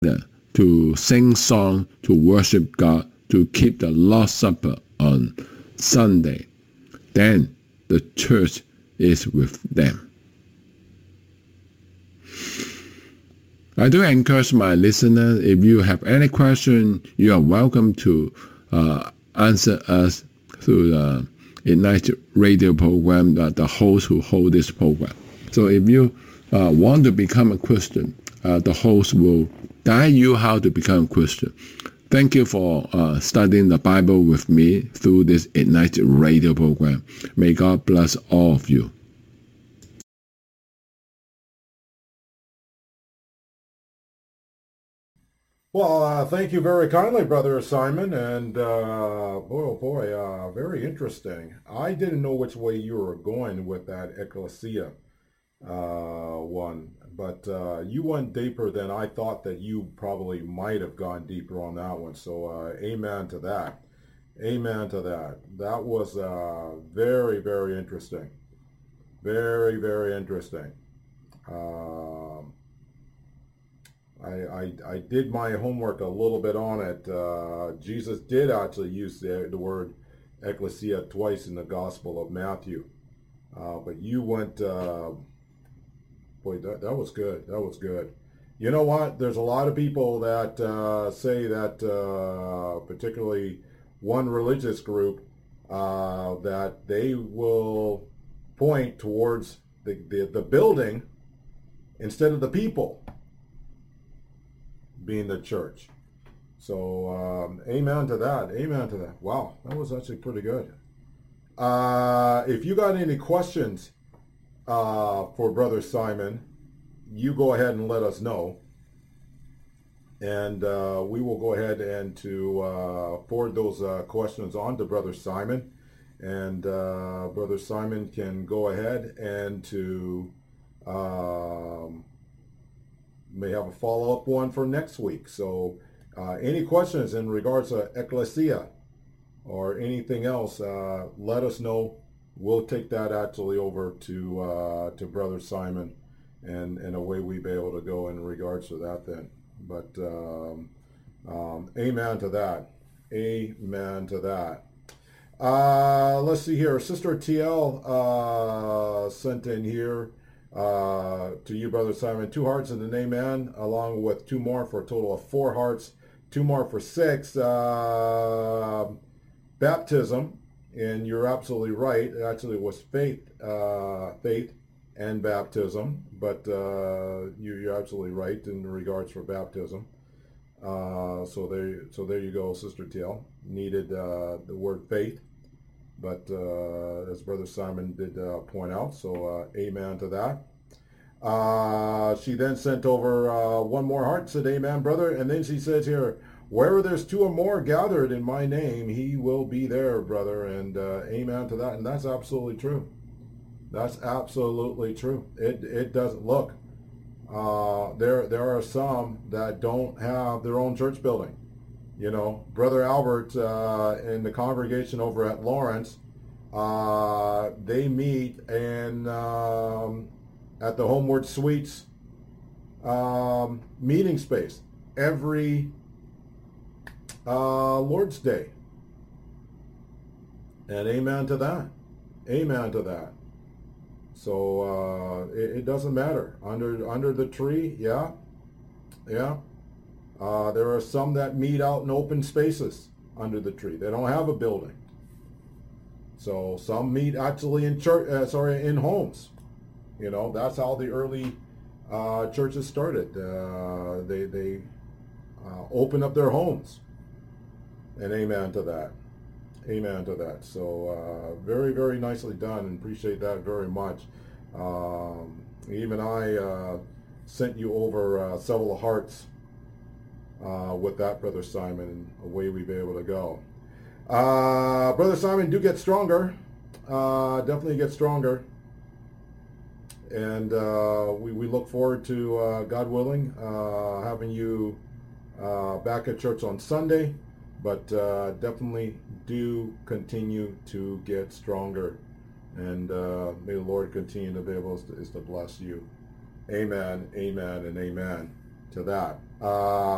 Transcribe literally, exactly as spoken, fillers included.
to sing song, to worship God, to keep the Lord's Supper on Sunday, then the church is with them. I do encourage my listeners, if you have any question, you are welcome to uh, answer us through the Ignite radio program, uh, the host who hold this program. So if you uh, want to become a Christian, uh, the host will guide you how to become a Christian. Thank you for uh, studying the Bible with me through this Ignite radio program. May God bless all of you. Well, uh, thank you very kindly, Brother Simon, and uh, oh boy, uh, very interesting. I didn't know which way you were going with that Ecclesia uh, one, but uh, you went deeper than I thought that you probably might have gone deeper on that one, so uh, amen to that. Amen to that. That was uh, very, very interesting. Very, very interesting. Um, I, I, I did my homework a little bit on it. Uh, Jesus did actually use the, the word ecclesia twice in the Gospel of Matthew. Uh, but you went, uh, boy, that, that was good. That was good. You know what? There's a lot of people that uh, say that, uh, particularly one religious group, uh, that they will point towards the, the, the building instead of the people being the church. So um, amen to that. Amen to that. Wow, that was actually pretty good. Uh, if you got any questions uh, for Brother Simon, you go ahead and let us know. And uh, we will go ahead and to uh, forward those uh, questions on to Brother Simon. And uh, Brother Simon can go ahead and to um, may have a follow-up one for next week. So uh, any questions in regards to Ecclesia or anything else, uh, let us know. We'll take that actually over to uh, to Brother Simon, and, and away we be able to go in regards to that then. But um, um, amen to that. Amen to that. Uh, let's see here. Sister T L uh, sent in here. Uh, to you, Brother Simon, two hearts and an amen, along with two more for a total of four hearts, two more for six. Uh, baptism, and you're absolutely right. It actually was faith, uh, faith and baptism, but uh, you, you're absolutely right in regards for baptism. Uh, so there, so there you go, Sister T L. Needed uh, the word faith. But uh, as Brother Simon did uh, point out, so uh, amen to that. Uh, she then sent over uh, one more heart, said amen, brother. And then she says here, wherever there's two or more gathered in my name, he will be there, brother. And uh, amen to that. And that's absolutely true. That's absolutely true. It it doesn't look. Uh, there there are some that don't have their own church building. You know, Brother Albert uh, and the congregation over at Lawrence, uh, they meet in um, at the Homeward Suites um, meeting space every uh, Lord's Day. And amen to that. Amen to that. So uh, it, it doesn't matter. Under under the tree, yeah, yeah. Uh, there are some that meet out in open spaces under the tree. They don't have a building. So some meet actually in church, uh, sorry, in homes. You know, that's how the early uh, churches started. Uh, they they uh, open up their homes. And amen to that. Amen to that. So uh, very, very nicely done, and appreciate that very much. Um, even I uh, sent you over uh, several hearts Uh, with that, Brother Simon, and away we be able to go. Uh, Brother Simon, do get stronger. Uh, definitely get stronger. And uh, we, we look forward to, uh, God willing, uh, having you uh, back at church on Sunday. But uh, definitely do continue to get stronger. And uh, may the Lord continue to be able to, is to bless you. Amen, amen, and amen to that. Uh,